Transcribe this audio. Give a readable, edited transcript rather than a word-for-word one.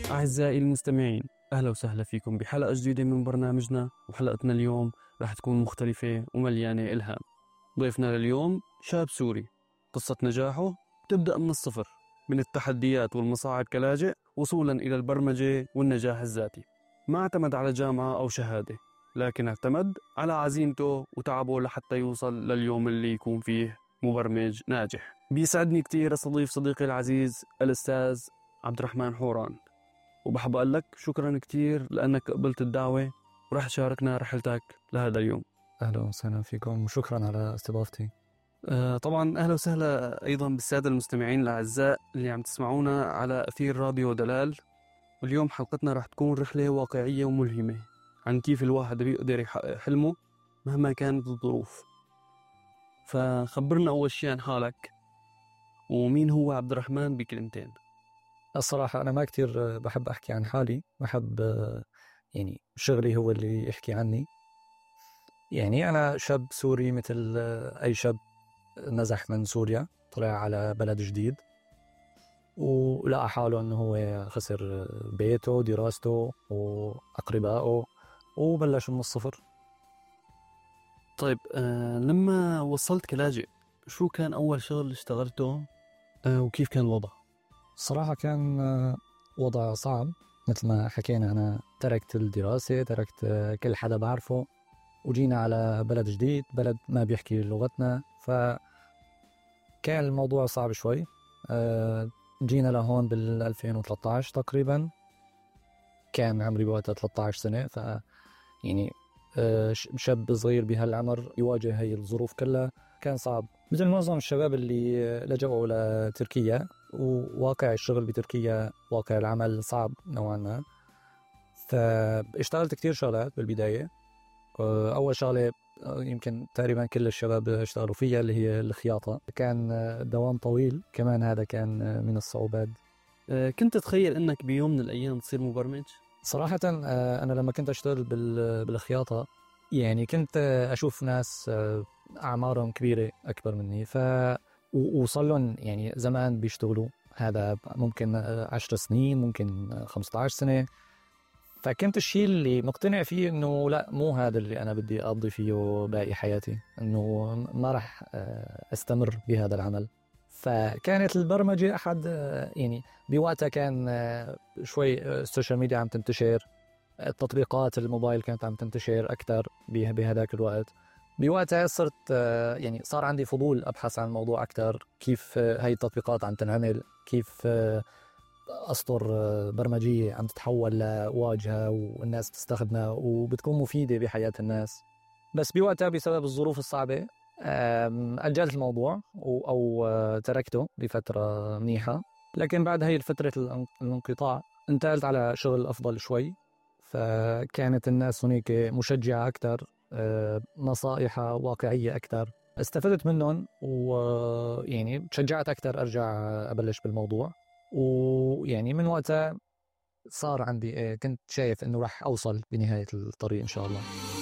أعزائي المستمعين، أهلا وسهلا فيكم بحلقة جديدة من برنامجنا. وحلقتنا اليوم رح تكون مختلفة ومليانة إلهام. ضيفنا لليوم شاب سوري، قصة نجاحه تبدأ من الصفر، من التحديات والمصاعب كلاجئ وصولا إلى البرمجة والنجاح الذاتي. ما اعتمد على جامعة أو شهادة، لكن اعتمد على عزيمته وتعبه لحتى يوصل لليوم اللي يكون فيه مبرمج ناجح. بيسعدني كتير أستضيف صديقي العزيز الأستاذ عبد الرحمن حوران، وبحب أقول لك شكرا كتير لأنك قبلت الدعوة ورح تشاركنا رحلتك لهذا اليوم. أهلا وسهلا فيكم وشكرا على استضافتي. طبعا أهلا وسهلا أيضا بالسادة المستمعين الأعزاء اللي عم تسمعونا على أثير راديو دلال. واليوم حلقتنا رح تكون رحلة واقعية وملهمة عن كيف الواحد بيقدر يحقق حلمه مهما كانت الظروف. فخبرنا أول شيء عن حالك، ومين هو عبد الرحمن بكلمتين. الصراحة أنا ما كتير بحب أحكي عن حالي، بحب يعني شغلي هو اللي يحكي عني. يعني أنا شاب سوري مثل أي شاب نزح من سوريا، طلع على بلد جديد ولقى حاله أنه هو خسر بيته، دراسته وأقربائه، وبلش من الصفر. طيب لما وصلت كلاجئ شو كان أول شغل اشتغلته وكيف كان الوضع؟ الصراحة كان وضع صعب. مثل ما حكينا أنا تركت الدراسة، تركت كل حدا بعرفه، وجينا على بلد جديد، بلد ما بيحكي لغتنا، فكان الموضوع صعب شوي. جينا لهون بال 2013 تقريبا، كان عمري بوقتها 13 سنة. ف يعني شاب صغير بهالعمر يواجه هاي الظروف كلها كان صعب، مثل معظم الشباب اللي لجأوا لتركيا. وواقع الشغل بتركيا، واقع العمل صعب نوعا ما. فاشتغلت كتير شغلات بالبداية. أول شغلة يمكن تقريبا كل الشباب اشتغلوا فيها اللي هي الخياطة. كان دوام طويل كمان، هذا كان من الصعوبات. كنت تتخيل أنك بيوم من الأيام تصير مبرمج؟ صراحة أنا لما كنت أشتغل بالخياطة، يعني كنت أشوف ناس أعمارهم كبيرة أكبر مني، وصلوا يعني زمان بيشتغلوا، هذا ممكن 10 سنين، ممكن 15 سنة. فكنت الشيء اللي مقتنع فيه إنه لا، مو هذا اللي أنا بدي أقضي فيه باقي حياتي، إنه ما رح أستمر بهذا العمل. فكانت البرمجة أحد يعني بوقتها كان شوي السوشيال ميديا عم تنتشر، التطبيقات الموبايل كانت عم تنتشر أكثر بهذاك الوقت. بوقتها صرت يعني صار عندي فضول أبحث عن الموضوع أكثر، كيف هاي التطبيقات عم تنعمل، كيف أسطر برمجية عم تتحول لواجهة والناس بتستخدمها وبتكون مفيدة بحياة الناس. بس بوقتها بسبب الظروف الصعبة أجلت الموضوع أو تركته لفترة منيحة. لكن بعد هاي فترة الانقطاع انتقلت على شغل أفضل شوي، فكانت الناس هناك مشجعة أكثر، نصائح واقعية أكثر، استفدت منهم، ويعني تشجعت أكثر أرجع أبلش بالموضوع. ويعني من وقتها صار عندي كنت شايف إنه راح أوصل بنهاية الطريق إن شاء الله.